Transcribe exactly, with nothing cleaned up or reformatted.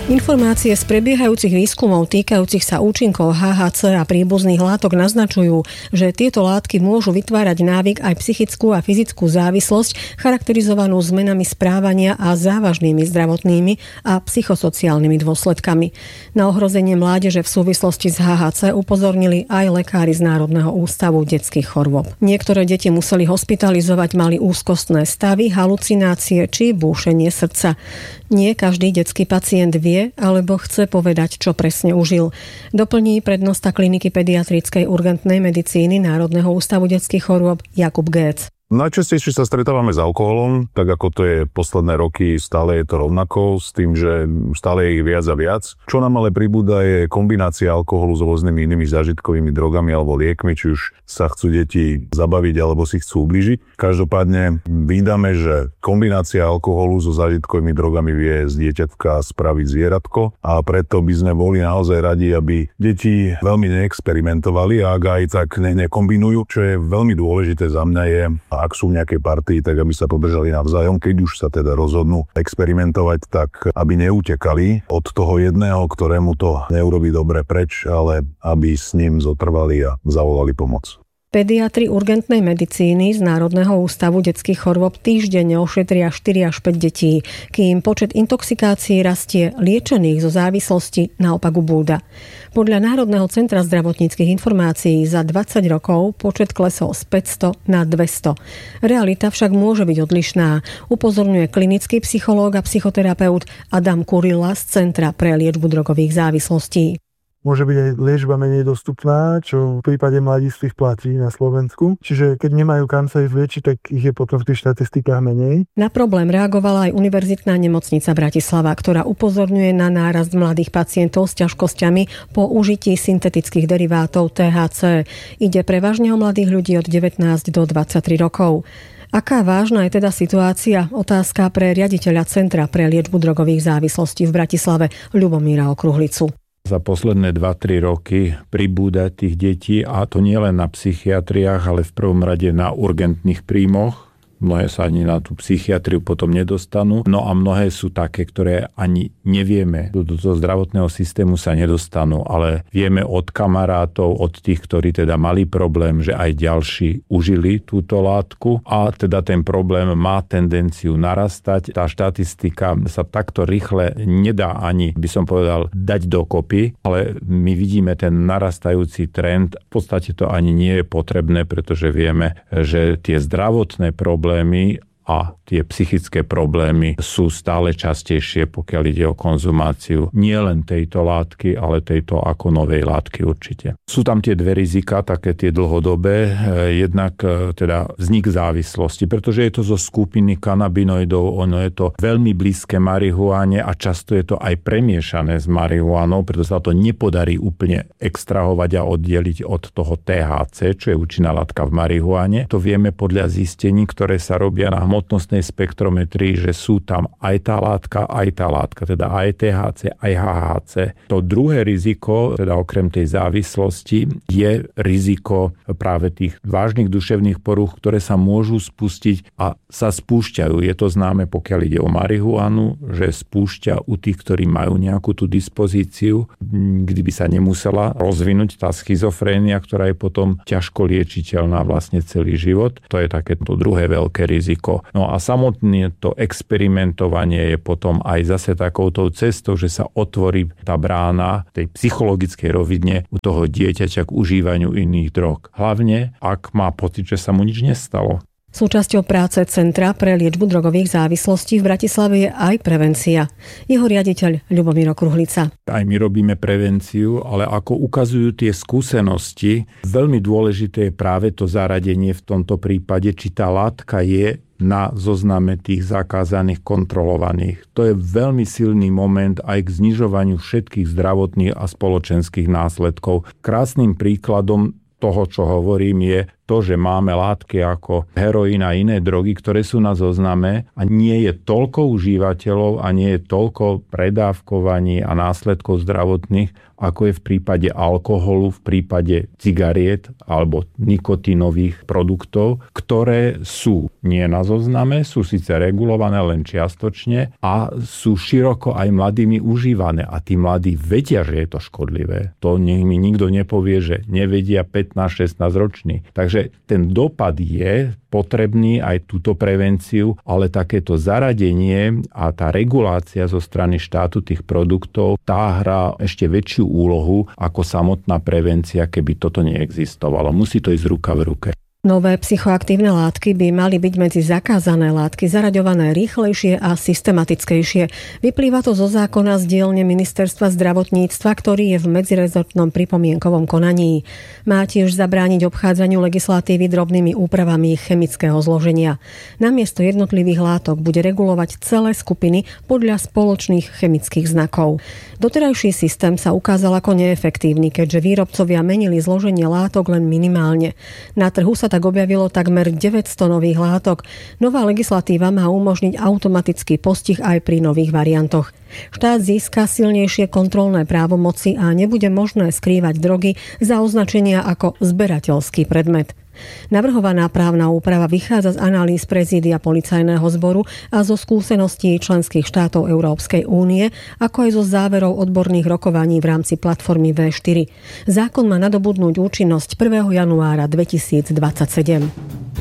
Informácie z prebiehajúcich výskumov týkajúcich sa účinkov há há cé a príbuzných látok naznačujú, že tieto látky môžu vytvárať návyk aj psychickú a fyzickú závislosť charakterizovanú zmenami správania a závažnými zdravotnými a psychosociálnymi dôsledkami. Na ohrozenie mládeže v súvislosti s há há cé upozornili aj lekári z Národného ústavu detských chorôb. Niektoré deti museli hospitalizovať, mali úzkostné stavy, halucinácie či búšenie srdca. Nie každý detský pacient vie alebo chce povedať, čo presne užil. Doplní prednosta kliniky pediatrickej urgentnej medicíny Národného ústavu detských chorôb Jakub Géc. Najčastejšie sa stretávame s alkoholom, tak ako to je posledné roky, stále je to rovnako, s tým, že stále je ich viac a viac. Čo nám ale pribúda je kombinácia alkoholu s rôznymi inými zážitkovými drogami alebo liekmi, či už sa chcú deti zabaviť alebo si chcú ublížiť. Každopádne vydáme, že kombinácia alkoholu so zážitkovými drogami vie z dieťatka spraviť zvieratko a preto by sme boli naozaj radi, aby deti veľmi neexperimentovali a ak aj tak ne, nekombinujú, čo je veľmi dôležité za mňa je, ak sú v nejakej partii, tak aby sa podržali navzájom, keď už sa teda rozhodnú experimentovať, tak aby neutekali od toho jedného, ktorému to neurobí dobre preč, ale aby s ním zotrvali a zavolali pomoc. Pediatri urgentnej medicíny z Národného ústavu detských chorôb týždenne ošetria štyri až päť detí, kým počet intoxikácií rastie, liečených zo závislosti naopak ubúda. Podľa Národného centra zdravotníckych informácií za dvadsať rokov počet klesol z päťsto na dvesto. Realita však môže byť odlišná, upozorňuje klinický psychológ a psychoterapeut Adam Kurila z Centra pre liečbu drogových závislostí. Môže byť aj liečba menej dostupná, čo v prípade mladistvých platí na Slovensku. Čiže keď nemajú kam sa ísť liečiť, tak ich je potom v tých štatistikách menej. Na problém reagovala aj Univerzitná nemocnica Bratislava, ktorá upozorňuje na nárast mladých pacientov s ťažkosťami po užití syntetických derivátov té há cé. Ide prevažne o mladých ľudí od devätnásť do dvadsaťtri rokov. Aká vážna je teda situácia? Otázka pre riaditeľa Centra pre liečbu drogových závislostí v Bratislave Ľubomíra Okruhlicu. Za posledné dva tri roky pribúda tých detí, a to nie len na psychiatriách, ale v prvom rade na urgentných príjmoch. Mnohé sa ani na tú psychiatriu potom nedostanú. No a mnohé sú také, ktoré ani nevieme. Do toho zdravotného systému sa nedostanú, ale vieme od kamarátov, od tých, ktorí teda mali problém, že aj ďalší užili túto látku a teda ten problém má tendenciu narastať. Tá štatistika sa takto rýchle nedá ani, by som povedal, dať dokopy, ale my vidíme ten narastajúci trend. V podstate to ani nie je potrebné, pretože vieme, že tie zdravotné problémy problémy a tie psychické problémy sú stále častejšie, pokiaľ ide o konzumáciu nie len tejto látky, ale tejto ako novej látky určite. Sú tam tie dve rizika, také tie dlhodobé, jednak teda vznik závislosti, pretože je to zo skupiny kanabinoidov, ono je to veľmi blízke marihuáne a často je to aj premiešané s marihuánou, preto sa to nepodarí úplne extrahovať a oddeliť od toho té há cé, čo je účinná látka v marihuáne. To vieme podľa zistení, ktoré sa robia na hmotnostnej spektrometrii, že sú tam aj tá látka, aj tá látka, teda aj té há cé, aj há há cé. To druhé riziko, teda okrem tej závislosti, je riziko práve tých vážnych duševných porúch, ktoré sa môžu spustiť a sa spúšťajú. Je to známe, pokiaľ ide o marihuanu, že spúšťa u tých, ktorí majú nejakú tú dispozíciu, kdyby sa nemusela rozvinúť tá schizofrénia, ktorá je potom ťažko liečiteľná vlastne celý život. To je takéto druhé veľké riziko. No a samotné to experimentovanie je potom aj zase takouto cestou, že sa otvorí tá brána tej psychologickej rovine u toho dieťaťa k užívaniu iných drog. Hlavne, ak má pocit, že sa mu nič nestalo. Súčasťou práce Centra pre liečbu drogových závislostí v Bratislave je aj prevencia. Jeho riaditeľ Ľubomír Okruhlica. Aj my robíme prevenciu, ale ako ukazujú tie skúsenosti, veľmi dôležité je práve to zaradenie v tomto prípade, či tá látka je na zozname tých zakázaných, kontrolovaných. To je veľmi silný moment aj k znižovaniu všetkých zdravotných a spoločenských následkov. Krásnym príkladom toho, čo hovorím, je to, že máme látky ako heroín a iné drogy, ktoré sú na zozname a nie je toľko užívateľov a nie je toľko predávkovaní a následkov zdravotných, ako je v prípade alkoholu, v prípade cigariet alebo nikotínových produktov, ktoré sú nie na zozname, sú síce regulované len čiastočne a sú široko aj mladými užívané. A tí mladí vedia, že je to škodlivé. To nech mi nikto nepovie, že nevedia pätnásť šestnásť roční. Takže ten dopad je potrebný aj túto prevenciu, ale takéto zaradenie a tá regulácia zo strany štátu tých produktov, tá hrá ešte väčšiu úlohu ako samotná prevencia, keby toto neexistovalo. Musí to ísť ruka v ruke. Nové psychoaktívne látky by mali byť medzi zakázané látky zaraďované rýchlejšie a systematickejšie. Vyplýva to zo zákona z dielne Ministerstva zdravotníctva, ktorý je v medzirezortnom pripomienkovom konaní. Má tiež zabrániť obchádzaniu legislatívy drobnými úpravami chemického zloženia. Namiesto jednotlivých látok bude regulovať celé skupiny podľa spoločných chemických znakov. Doterajší systém sa ukázal ako neefektívny, keďže výrobcovia menili zloženie látok len minimálne. Na trhu sa tak objavilo takmer deväťsto nových látok. Nová legislatíva má umožniť automatický postih aj pri nových variantoch. Štát získa silnejšie kontrolné právomoci a nebude možné skrývať drogy za označenia ako zberateľský predmet. Navrhovaná právna úprava vychádza z analýz prezídia policajného zboru a zo skúseností členských štátov Európskej únie, ako aj zo záverov odborných rokovaní v rámci platformy vé štyri. Zákon má nadobudnúť účinnosť prvého januára dvetisícdvadsaťsedem.